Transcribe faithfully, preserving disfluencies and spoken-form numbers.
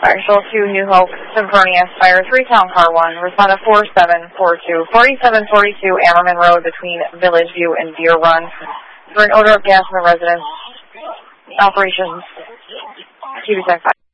Fire Shoal two, New Hope, Symphonius, Fire three, Town Car one, respond to four seven four two, forty-seven forty-two Ammerman Road between Village View and Deer Run for an odor of gas in the residence. Operations, Q B Tech five.